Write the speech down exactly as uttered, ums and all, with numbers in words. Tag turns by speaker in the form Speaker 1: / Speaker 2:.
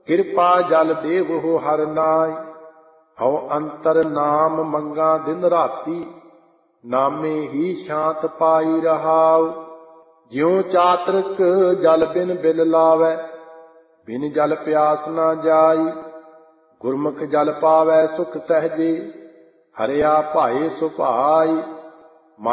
Speaker 1: ਕਿਰਪਾ ਜਲ ਦੇਵੋ ਹਰ ਨਾਇ। ਹਉ ਅੰਤਰ ਨਾਮ ਮੰਗਾ ਦਿਨ ਰਾਤੀ, ਨਾਮੇ ਹੀ ਸ਼ਾਂਤ ਪਾਈ ਰਹਾਉ। ਜਿਉ ਚਾਤ੍ਰਿਕ ਜਲ ਬਿਨ ਬਿਲ ਲਾਵੈ, ਬਿਨ ਜਲ ਪਿਆਸ ਨਾ ਜਾਈ। ਗੁਰਮੁਖ ਜਲ ਪਾਵੈ ਸੁਖ ਸਹਿਜੇ, ਹਰਿਆ ਭਾਏ ਸੁਭਾਈ।